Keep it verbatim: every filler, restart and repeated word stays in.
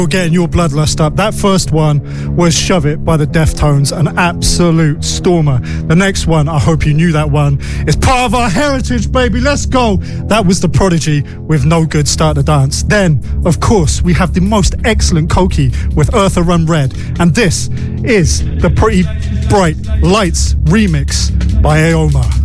Getting your bloodlust up. That first one was Shove It by the Deftones, an absolute stormer. The next one, I hope you knew that one, is part of our heritage, baby. Let's go. That was The Prodigy with No Good Start to Dance. Then, of course, we have the most excellent Koki with Eartha Run Red, and this is the Pretty Bright Lights remix by Aoma.